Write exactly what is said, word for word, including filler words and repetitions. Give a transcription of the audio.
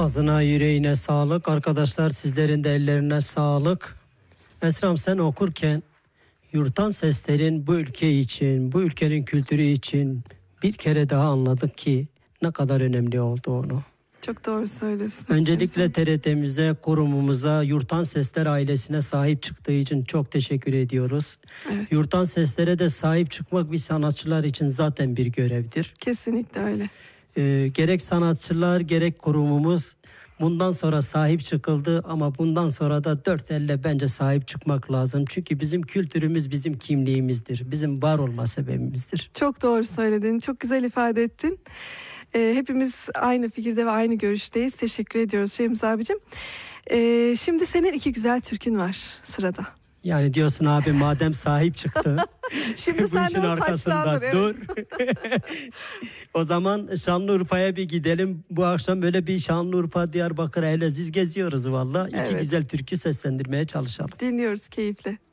Ağzına yüreğine sağlık. Arkadaşlar sizlerin de ellerine sağlık. Esram, sen okurken yurttan seslerin bu ülke için, bu ülkenin kültürü için bir kere daha anladık ki ne kadar önemli olduğunu. Çok doğru söylüyorsun. Öncelikle T R T'mize, kurumumuza, Yurttan Sesler ailesine sahip çıktığı için çok teşekkür ediyoruz. Evet. Yurttan Seslere de sahip çıkmak bir sanatçılar için zaten bir görevdir. Kesinlikle öyle. Ee, gerek sanatçılar gerek kurumumuz bundan sonra sahip çıkıldı ama bundan sonra da dört elle bence sahip çıkmak lazım. Çünkü bizim kültürümüz bizim kimliğimizdir. Bizim var olma sebebimizdir. Çok doğru söyledin. Çok güzel ifade ettin. Ee, hepimiz aynı fikirde ve aynı görüşteyiz. Teşekkür ediyoruz Şemuz abicim. Ee, şimdi senin iki güzel türkün var sırada. Yani diyorsun abi madem sahip çıktı. Şimdi bu sen de işin o arkasında taçlandır. dur. O zaman Şanlıurfa'ya bir gidelim. Bu akşam böyle bir Şanlıurfa, Diyarbakır, Elazığ geziyoruz valla. İki Evet. güzel türkü seslendirmeye çalışalım. Dinliyoruz keyifle.